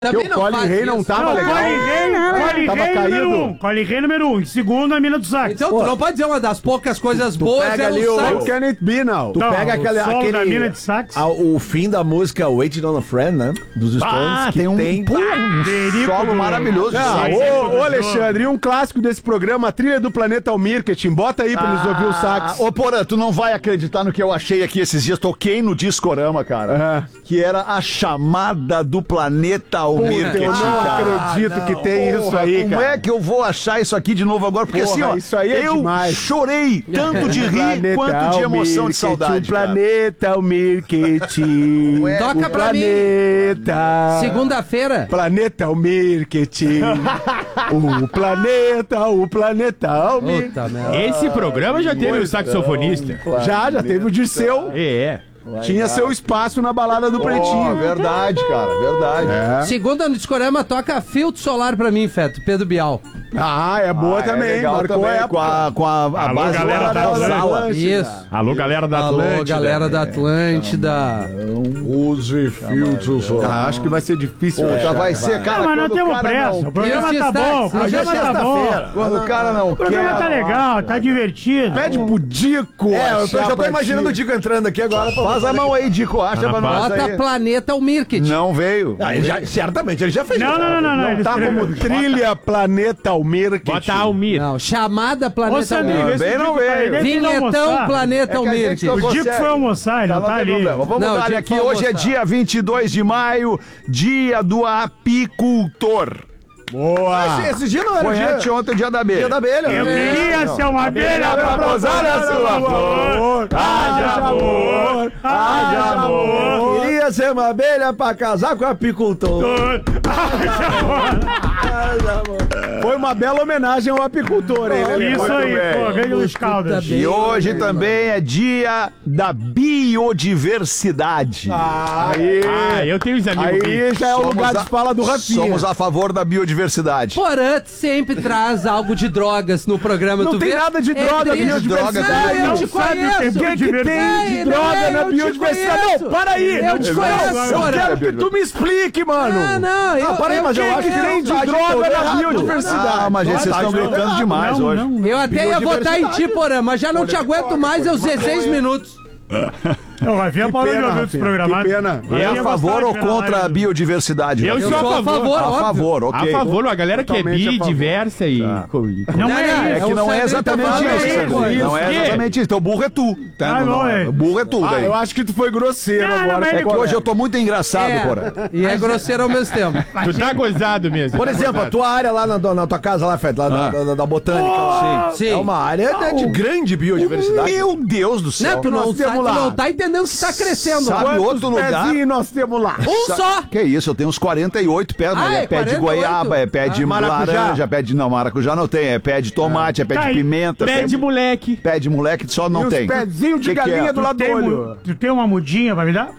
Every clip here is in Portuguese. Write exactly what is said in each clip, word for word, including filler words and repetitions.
Também o Colin Rey não tava Não, legal. Colin Rey, Colin Tava Rey número caído. um. Colin Rey número um. Em segundo, a mina do sax. Então, tu não pode dizer uma das poucas coisas boas pega é ali o o- sax. How can it be now? Tu Não, pega o aquele, solo aquele da mina de sax. a- o fim da música Waiting on a Friend, né? Dos Stones, Ah, que tem um, tem pô, um Derico solo do- maravilhoso. Ah, Sim, ô, sim, ô, do Alexandre, e um clássico desse programa, a trilha do Planeta Almirketing. Bota aí pra eles ouvir o sax. Ah, ô, Porã, tu não vai acreditar no que eu achei aqui esses dias. Toquei no Discorama, cara. Aham. Que era a chamada do Planeta Almirketing, Eu não cara. acredito que tem isso aí, Como cara. é que eu vou achar isso aqui de novo agora? Porque Porra, assim, ó, isso aí é eu demais. chorei tanto de rir Planeta quanto de emoção de Almirketing, saudade, cara. Planeta Almirketing. Toca o pra mim. planeta. Segunda-feira. Planeta Almirketing. o planeta, o planeta Almirketing. Puta merda. Esse programa já teve o saxofonista. Já, já teve o Dirceu. É. Tinha seu espaço na balada do Oh, Pretinho. verdade, cara, verdade. Segunda no Discorama, toca filtro solar pra mim, Feto. Pedro Bial. Ah, é boa Ah, também. é legal Marcou também, época. com a, com a, a Alô, base galera lá da da sala. Isso. Alô, galera da Alô, Atlântida. galera da Atlântida. Use filtros. Ah, acho que vai ser difícil. Puta, achar. vai ser, cara. Ah, mas não quando o temos cara pressa. não- O programa Esse tá destaque, bom. O hoje programa é tá bom. sexta-feira. Quando o cara não O programa tá quer. legal, tá divertido. Pede pro Dico. É, eu tô- achar já tô pra imaginando o ti. Dico entrando aqui agora. pra- Faz a mão aí, Dico. Acha pra nós Bota aí. Planeta Almirketing. Não veio. Ah, ele já, certamente, ele já fez. Não, não, não, não. não, ele Tá escreveu. como trilha Planeta Almirketing. Bota Almir. Não, chamada Ô, Planeta Samir, Almirketing. vê se Bem o não Dico tá aí. veio. Deixa ele Vinhetão almoçar. Planeta É que a gente Almirketing. não O Dico consegue. foi almoçar, ele Tá, não não tá tem ali. problema. Vamos Não, dar Dico aqui. foi Hoje é almoçar. dia vinte e dois de maio, dia do apicultor. Boa. Esse, esse dia não era Foi o dia, anteontem, dia da abelha. dia da abelha. Eu né? queria ser uma abelha pra pousar na sua flor. Haja amor, haja amor. Queria ser uma abelha pra casar com o apicultor. Haja amor. Foi uma bela homenagem ao apicultor, hein? né? Isso aí, pô, grande Luiz Caldas. E hoje também é dia da biodiversidade. Aí, Ah, eu tenho os amigos bi. aí já é o Somos lugar a- de fala do Rafinha. Somos a favor da biodiversidade. Porã sempre traz algo de drogas no programa. Não tu tem vê? nada de É droga, triste. biodiversidade. Não, eu Não te sabe o que é conheço. O que, que tem de Ei, não droga é, na eu te biodiversidade? conheço. Não, para aí! Eu te Não, conheço, Eu Porã. quero que tu me explique, mano! Ah, não, eu, para aí, eu mas eu te acho que conheço. tem de tá de droga todo na errado. biodiversidade. Ah, mas gente, vocês Tá estão de todo brincando errado. demais Não, hoje. não. Eu até ia votar em ti, Porã, mas já não te aguento mais, é os dezesseis minutos. O Rafinha parou de pena, ouvir o Rafinha, desprogramado. que pena. É a Rafinha favor gostava ou de ver na contra a live. biodiversidade? Eu Rafinha? sou a favor. A óbvio. favor, ok. A favor, a galera que é Totalmente a bi, favor. diversa e... Não Não, é não, É isso. que o não é Sandrinho exatamente tá falando isso, aí, Sandrinho. coisa. Não é Quê? exatamente isso. Então burro é tu. Tá? Ah, Não, não, não, é. burro é tu, Ah, daí. eu acho que tu foi grosseiro Não, agora. mas É ele- que hoje eu tô muito engraçado, porra. É, e é grosseiro ao mesmo tempo. Tu tá gozado mesmo. Por exemplo, a tua área lá na, na tua casa, lá, Fed, lá da, da, da botânica. lá. Sim. É uma área né, de grande biodiversidade. Meu Deus do Não, céu. tu não, nós tá, temos tu lá. não tá entendendo que tá crescendo lá. Sabe Quantos outro lugar? pezinhos nós temos lá? Um só! Que isso, eu tenho uns quarenta e oito pés, mas Ah, é é pé de quarenta e oito? goiaba, é pé de Ah, maracujá? laranja, pé de... Não, maracujá não tem, é pé de tomate, é pé Tá de aí. pimenta. Pé de moleque. Pé de moleque só E não os tem. pezinhos de Que que galinha é? do lado do Tem olho. mu- Tu tem uma mudinha pra me dar?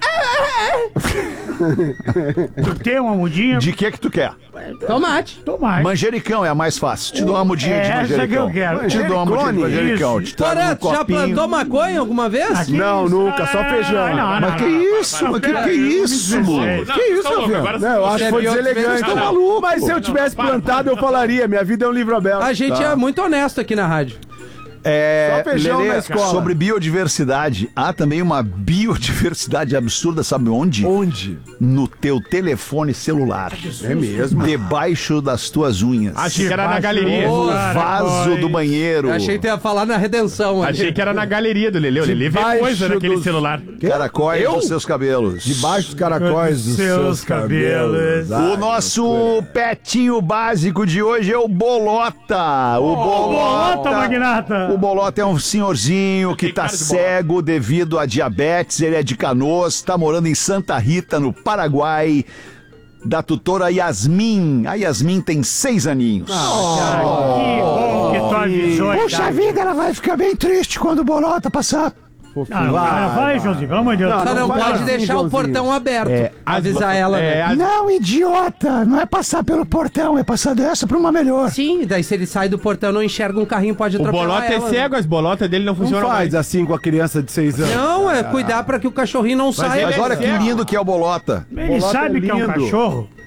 Tu tem uma mudinha? De que que tu quer? Tomate. Tomate. Manjericão é a mais fácil. Te dou uma mudinha É de essa que manjericão. eu quero. Te dou uma mudinha de Manjericone, manjericão. isso. Te trago Porã, um tu já copinho. plantou maconha alguma vez? Aqui, Não, isso. nunca, só feijão. Ah, não, Mas não, que não. isso? Mas que que é Pera, isso, dois mil e mano? dezesseis. Que isso, Rafinha? Não, eu acho que foi Você viu- deselegante. Não, Tá não. maluco? Mas se eu tivesse plantado, eu falaria. Minha vida é um livro aberto. A gente é muito honesto aqui na rádio. É, Só feijão Lelê, na escola. sobre biodiversidade, há também uma biodiversidade absurda, sabe onde? Onde? No teu telefone celular. É mesmo? Debaixo das tuas unhas. Achei que era na Debaixo galeria. do- No Cara, vaso foi. do banheiro. Eu achei que tu ia falar na redenção. ali. Achei que era na galeria do Lelê. O Lelê vê Debaixo coisa naquele dos- celular. Caracóis dos seus cabelos. Debaixo dos caracóis dos Seus seus cabelos. cabelos. O nosso petinho básico de hoje é o Bolota. O Bolota. Bolota, magnata. O Bolota é um senhorzinho que tá cara de Bolota. cego devido a diabetes. Ele é de Canoas, tá morando em Santa Rita, no Paraguai. Da tutora Yasmin. A Yasmin tem seis aninhos. Que bom que tu avisou. Puxa vida, ela vai ficar bem triste quando o Bolota passar. Ah, vai, vai, Joãozinho, pelo amor de Deus. Não, Só não, não vai pode assim, deixar o Joãozinho. portão aberto. Avisar ela, né? É, a- Não, idiota, não é passar pelo portão, é passar dessa pra uma melhor. Sim, daí se ele sai do portão não enxerga um carrinho, pode o atropelar Bolota é ela, né? cego, as bolotas dele não Não funcionam faz mais. assim com a criança de seis anos. Não, é cuidar pra que o cachorrinho não saia. Mas olha que lindo que é o Bolota. Ele Bolota sabe é que é um lindo. cachorro.